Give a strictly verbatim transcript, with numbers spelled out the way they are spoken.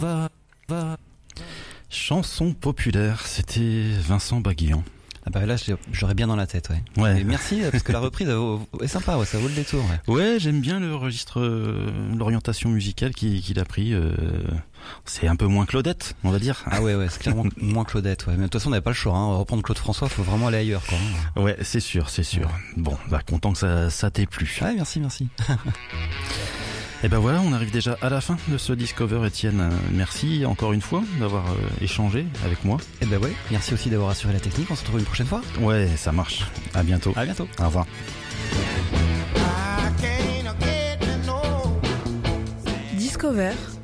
va, va. Chanson populaire, c'était Vincent Baguillon. Ah bah là, j'aurais bien dans la tête, ouais. Ouais. Et merci, parce que la reprise est sympa, ouais, ça vaut le détour. Ouais, ouais j'aime bien le registre, euh, l'orientation musicale qu'il, qu'il a pris. Euh, c'est un peu moins Claudette, on va dire. Ah ouais, ouais, c'est clairement moins Claudette, ouais. Mais de toute façon, on n'avait pas le choix, hein. Reprendre Claude François, faut vraiment aller ailleurs, quoi. Ouais, c'est sûr, c'est sûr. Ouais. Bon, bah content que ça, ça t'ait plu. Ouais, merci, merci. Et ben voilà, on arrive déjà à la fin de ce Discover, Étienne. Merci encore une fois d'avoir euh, échangé avec moi. Et ben ouais, merci aussi d'avoir assuré la technique. On se retrouve une prochaine fois. Ouais, ça marche. À bientôt. À bientôt. Au revoir. Discover,